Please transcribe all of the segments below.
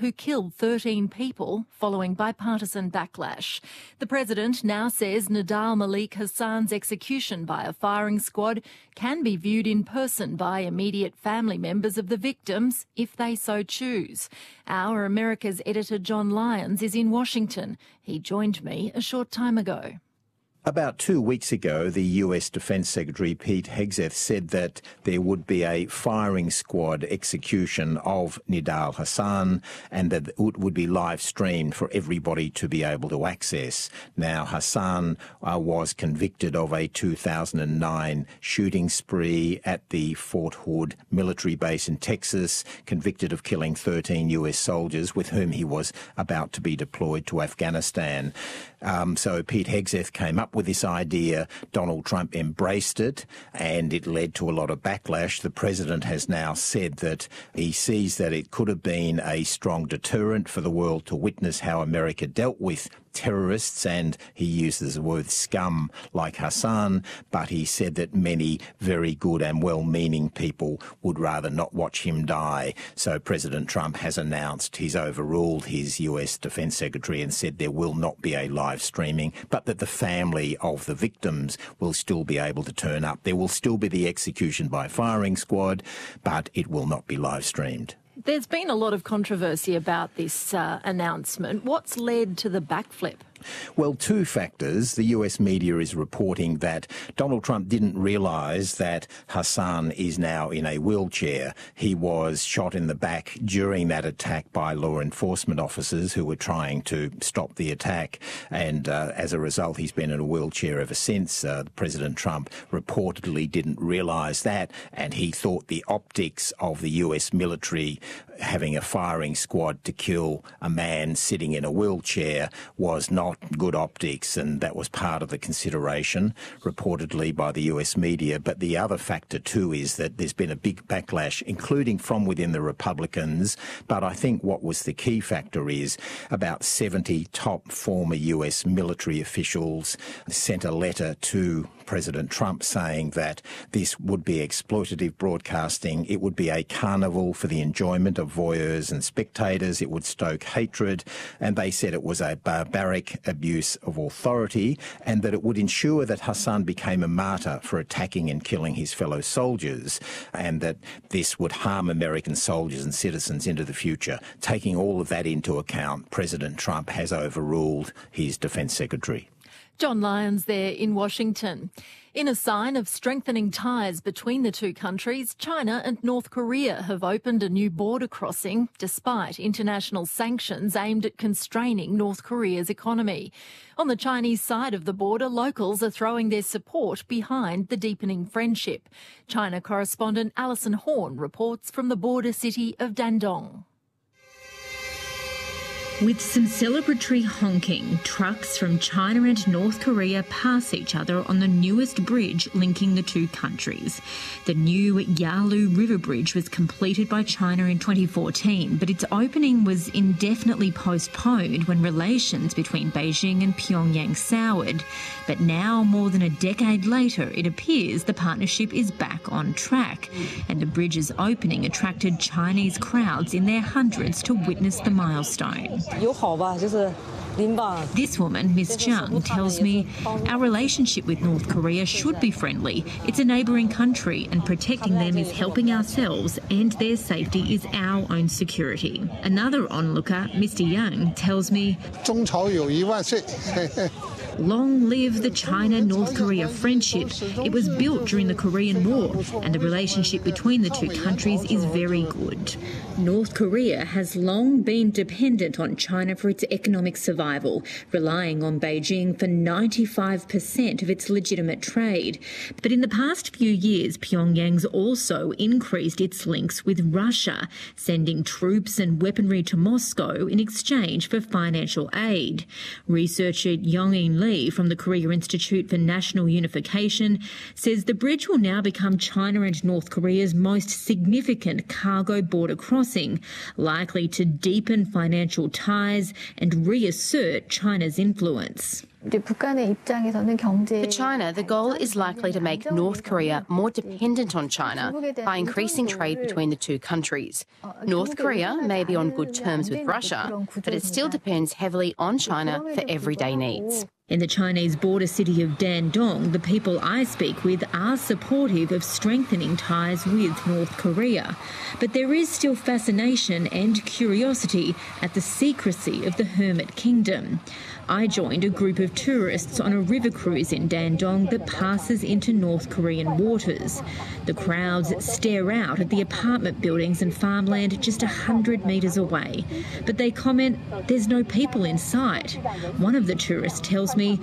who killed 13 people following bipartisan backlash. The president now says Nidal Malik Hassan's execution by a firing squad can be viewed in person by immediate family members of the victims if they so choose. Our America's editor John Lyons is in Washington. He joined me a short time ago. About 2 weeks ago, the US Defence Secretary Pete Hegseth said that there would be a firing squad execution of Nidal Hassan and that it would be live streamed for everybody to be able to access. Now, Hassan was convicted of a 2009 shooting spree at the Fort Hood military base in Texas, convicted of killing 13 US soldiers with whom he was about to be deployed to Afghanistan. So Pete Hegseth came up with this idea. Donald Trump embraced it, and it led to a lot of backlash. The president has now said that he sees that it could have been a strong deterrent for the world to witness how America dealt with terrorists, and he uses the word scum like Hassan, but he said that many very good and well-meaning people would rather not watch him die. So President Trump has announced he's overruled his US Defence Secretary and said there will not be a live streaming, but that the family of the victims will still be able to turn up. There will still be the execution by firing squad, but it will not be live streamed. There's been a lot of controversy about this announcement. What's led to the backflip? Well, two factors. The US media is reporting that Donald Trump didn't realise that Hassan is now in a wheelchair. He was shot in the back during that attack by law enforcement officers who were trying to stop the attack, and as a result he's been in a wheelchair ever since. President Trump reportedly didn't realise that, and he thought the optics of the US military having a firing squad to kill a man sitting in a wheelchair was not good optics, and that was part of the consideration reportedly by the US media. But the other factor too is that there's been a big backlash, including from within the Republicans. But I think what was the key factor is about 70 top former US military officials sent a letter to President Trump saying that this would be exploitative broadcasting. It would be a carnival for the enjoyment of voyeurs and spectators. It would stoke hatred, and they said it was a barbaric abuse of authority, and that it would ensure that Hassan became a martyr for attacking and killing his fellow soldiers, and that this would harm American soldiers and citizens into the future. Taking all of that into account, President Trump has overruled his defence secretary. John Lyons there in Washington. In a sign of strengthening ties between the two countries, China and North Korea have opened a new border crossing despite international sanctions aimed at constraining North Korea's economy. On the Chinese side of the border, locals are throwing their support behind the deepening friendship. China correspondent Alison Horn reports from the border city of Dandong. With some celebratory honking, trucks from China and North Korea pass each other on the newest bridge linking the two countries. The new Yalu River Bridge was completed by China in 2014, but its opening was indefinitely postponed when relations between Beijing and Pyongyang soured. But now, more than a decade later, it appears the partnership is back on track, and the bridge's opening attracted Chinese crowds in their hundreds to witness the milestone. This woman, Ms. Zhang, tells me our relationship with North Korea should be friendly. It's a neighbouring country, and protecting them is helping ourselves, and their safety is our own security. Another onlooker, Mr. Yang, tells me, long live the China-North Korea friendship. It was built during the Korean War, and the relationship between the two countries is very good. North Korea has long been dependent on China for its economic survival, relying on Beijing for 95% of its legitimate trade. But in the past few years, Pyongyang's also increased its links with Russia, sending troops and weaponry to Moscow in exchange for financial aid. Researcher Yong-in Lee from the Korea Institute for National Unification says the bridge will now become China and North Korea's most significant cargo border crossing, likely to deepen financial ties and reassert China's influence. For China, the goal is likely to make North Korea more dependent on China by increasing trade between the two countries. North Korea may be on good terms with Russia, but it still depends heavily on China for everyday needs. In the Chinese border city of Dandong, the people I speak with are supportive of strengthening ties with North Korea. But there is still fascination and curiosity at the secrecy of the Hermit Kingdom. I joined a group of tourists on a river cruise in Dandong that passes into North Korean waters. The crowds stare out at the apartment buildings and farmland just 100 metres away. But they comment there's no people in sight. One of the tourists tells me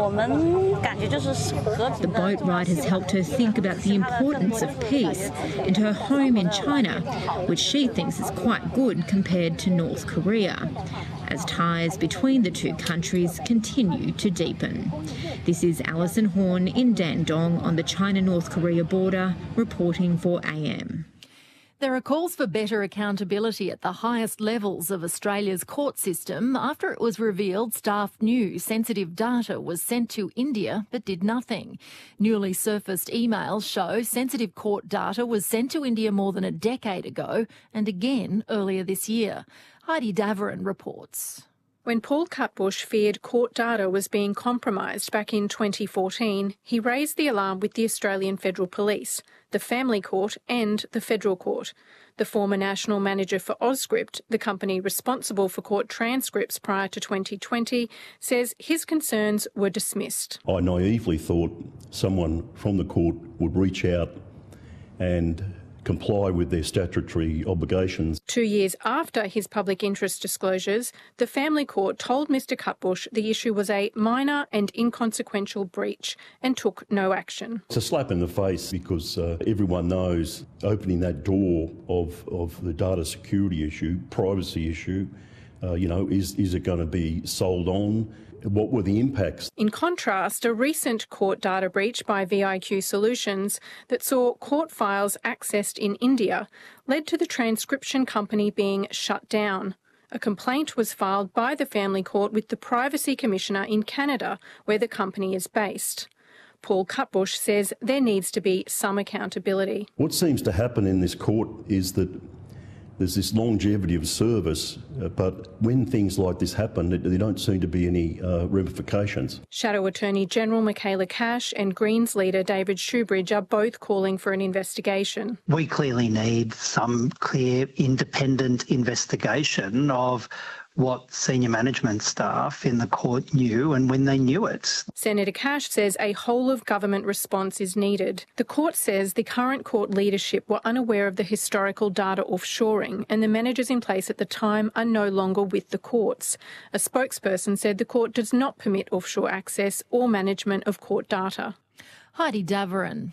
the boat ride has helped her think about the importance of peace and her home in China, which she thinks is quite good compared to North Korea, as ties between the two countries continue to deepen. This is Alison Horn in Dandong on the China-North Korea border, reporting for AM. There are calls for better accountability at the highest levels of Australia's court system after it was revealed staff knew sensitive data was sent to India but did nothing. Newly surfaced emails show sensitive court data was sent to India more than a decade ago and again earlier this year. Heidi Daverin reports. When Paul Cutbush feared court data was being compromised back in 2014, he raised the alarm with the Australian Federal Police, the Family Court and the Federal Court. The former national manager for Auscript, the company responsible for court transcripts prior to 2020, says his concerns were dismissed. I naively thought someone from the court would reach out and comply with their statutory obligations. 2 years after his public interest disclosures, the Family Court told Mr Cutbush the issue was a minor and inconsequential breach and took no action. It's a slap in the face because everyone knows opening that door of the data security issue, privacy issue, is it going to be sold on? What were the impacts? In contrast, a recent court data breach by VIQ Solutions that saw court files accessed in India led to the transcription company being shut down. A complaint was filed by the Family Court with the Privacy Commissioner in Canada, where the company is based. Paul Cutbush says there needs to be some accountability. What seems to happen in this court is that there's this longevity of service, but when things like this happen, there don't seem to be any ramifications. Shadow Attorney General Michaela Cash and Greens leader David Shoebridge are both calling for an investigation. We clearly need some clear independent investigation of what senior management staff in the court knew and when they knew it. Senator Cash says a whole-of-government response is needed. The court says the current court leadership were unaware of the historical data offshoring and the managers in place at the time are no longer with the courts. A spokesperson said the court does not permit offshore access or management of court data. Heidi Daverin.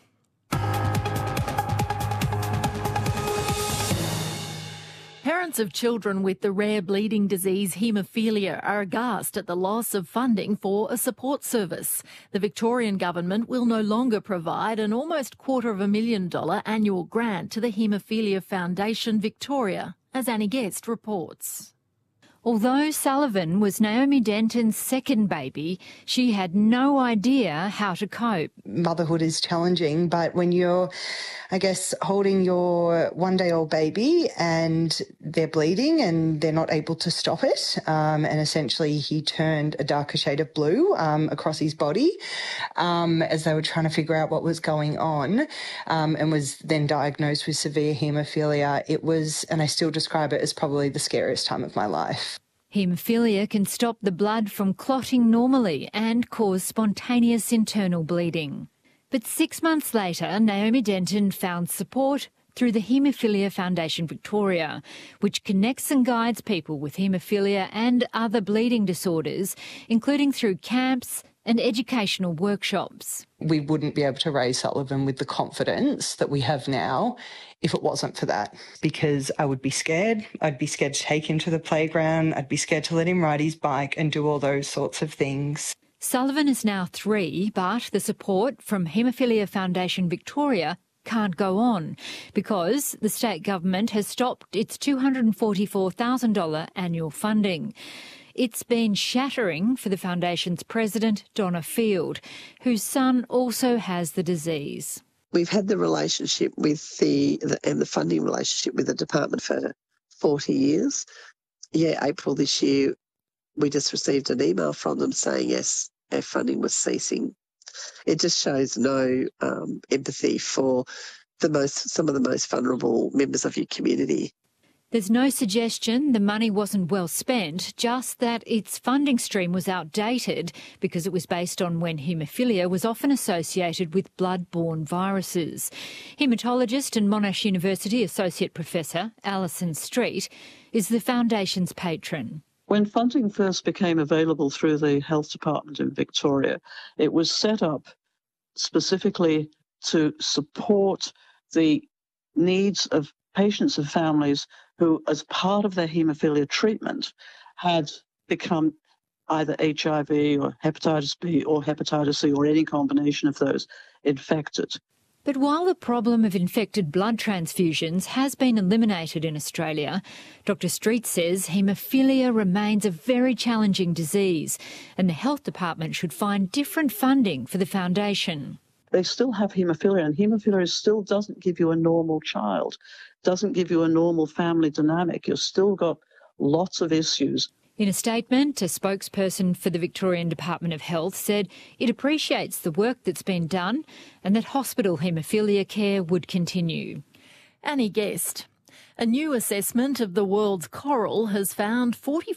Parents of children with the rare bleeding disease haemophilia are aghast at the loss of funding for a support service. The Victorian government will no longer provide an almost $250,000 annual grant to the Haemophilia Foundation Victoria, as Annie Guest reports. Although Sullivan was Naomi Denton's second baby, she had no idea how to cope. Motherhood is challenging, but when you're, holding your one-day-old baby and they're bleeding and they're not able to stop it, and essentially he turned a darker shade of blue across his body as they were trying to figure out what was going on, and was then diagnosed with severe haemophilia. It was, and I still describe it as probably the scariest time of my life. Haemophilia can stop the blood from clotting normally and cause spontaneous internal bleeding. But 6 months later, Naomi Denton found support through the Haemophilia Foundation Victoria, which connects and guides people with haemophilia and other bleeding disorders, including through camps and educational workshops. We wouldn't be able to raise Sullivan with the confidence that we have now if it wasn't for that, because I would be scared. I'd be scared to take him to the playground. I'd be scared to let him ride his bike and do all those sorts of things. Sullivan is now 3, but the support from Haemophilia Foundation Victoria can't go on because the state government has stopped its $244,000 annual funding. It's been shattering for the Foundation's president, Donna Field, whose son also has the disease. We've had the relationship with the funding relationship with the department for 40 years. April this year, we just received an email from them saying, yes, our funding was ceasing. It just shows no empathy for some of the most vulnerable members of your community. There's no suggestion the money wasn't well spent, just that its funding stream was outdated because it was based on when haemophilia was often associated with blood-borne viruses. Haematologist and Monash University Associate Professor Alison Street is the Foundation's patron. When funding first became available through the Health Department in Victoria, it was set up specifically to support the needs of patients and families who, as part of their haemophilia treatment, had become either HIV or hepatitis B or hepatitis C or any combination of those infected. But while the problem of infected blood transfusions has been eliminated in Australia, Dr Street says haemophilia remains a very challenging disease and the Health Department should find different funding for the Foundation. They still have haemophilia, and haemophilia still doesn't give you a normal child, doesn't give you a normal family dynamic. You've still got lots of issues. In a statement, a spokesperson for the Victorian Department of Health said it appreciates the work that's been done and that hospital haemophilia care would continue. Annie Guest. A new assessment of the world's coral has found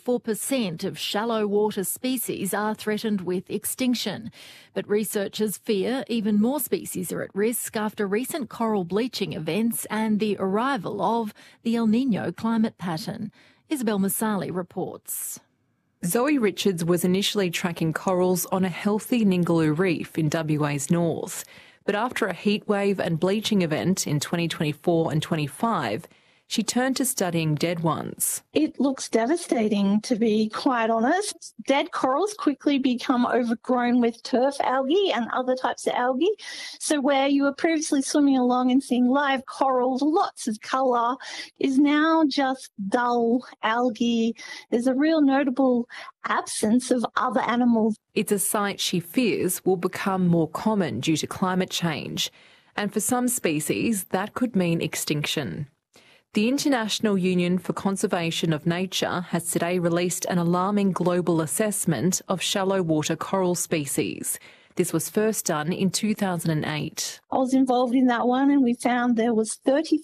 44% of shallow water species are threatened with extinction. But researchers fear even more species are at risk after recent coral bleaching events and the arrival of the El Niño climate pattern. Isabel Masali reports. Zoe Richards was initially tracking corals on a healthy Ningaloo reef in WA's north. But after a heatwave and bleaching event in 2024 and 25, she turned to studying dead ones. It looks devastating, to be quite honest. Dead corals quickly become overgrown with turf algae and other types of algae. So where you were previously swimming along and seeing live corals, lots of colour, is now just dull algae. There's a real notable absence of other animals. It's a sight she fears will become more common due to climate change. And for some species, that could mean extinction. The International Union for Conservation of Nature has today released an alarming global assessment of shallow water coral species. This was first done in 2008. I was involved in that one and we found there was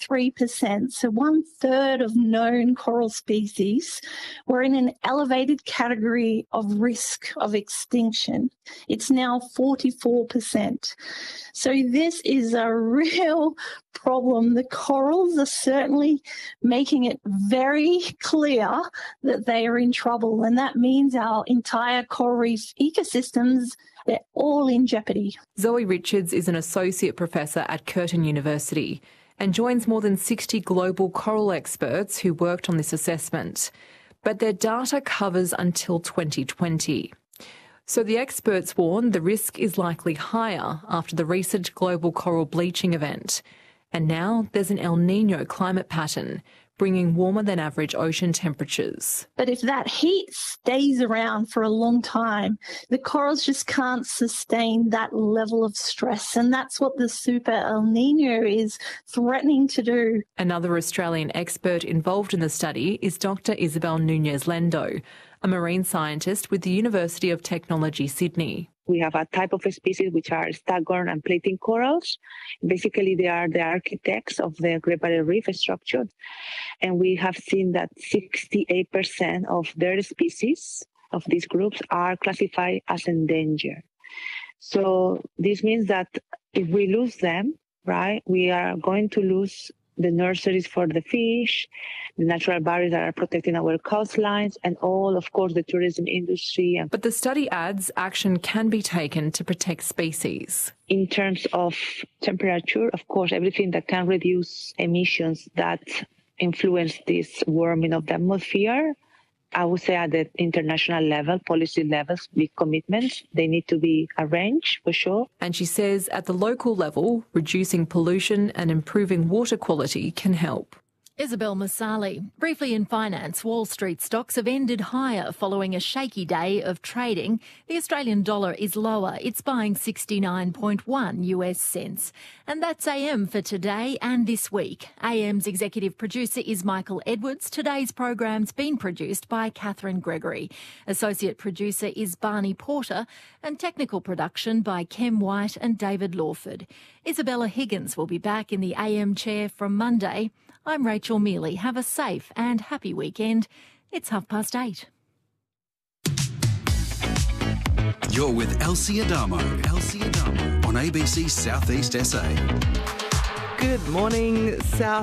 33%, so 1/3 of known coral species were in an elevated category of risk of extinction. It's now 44%. So this is a real problem. The corals are certainly making it very clear that they are in trouble, and that means our entire coral reef ecosystems, they're all in jeopardy. Zoe Richards is an associate professor at Curtin University and joins more than 60 global coral experts who worked on this assessment. But their data covers until 2020. So the experts warn the risk is likely higher after the recent global coral bleaching event. And now there's an El Niño climate pattern, bringing warmer than average ocean temperatures. But if that heat stays around for a long time, the corals just can't sustain that level of stress. And that's what the super El Niño is threatening to do. Another Australian expert involved in the study is Dr. Isabel Nunez-Lendo, a marine scientist with the University of Technology, Sydney. We have a type of species which are staghorn and plating corals. Basically, they are the architects of the Great Barrier Reef structure. And we have seen that 68% of their species, of these groups, are classified as endangered. So this means that if we lose them, right, we are going to lose the nurseries for the fish, the natural barriers that are protecting our coastlines, and all, of course, the tourism industry. But the study adds action can be taken to protect species. In terms of temperature, of course, everything that can reduce emissions that influence this warming of the atmosphere, I would say at the international level, policy levels, big commitments, they need to be arranged for sure. And she says at the local level, reducing pollution and improving water quality can help. Isabel Masali. Briefly in finance, Wall Street stocks have ended higher following a shaky day of trading. The Australian dollar is lower. It's buying 69.1 US cents. And that's AM for today and this week. AM's executive producer is Michael Edwards. Today's program's been produced by Catherine Gregory. Associate producer is Barney Porter and technical production by Kem White and David Lawford. Isabella Higgins will be back in the AM chair from Monday. I'm Rachel Mealy. Have a safe and happy weekend. It's 8:30. You're with Elsie Adamo on ABC Southeast SA. Good morning, South.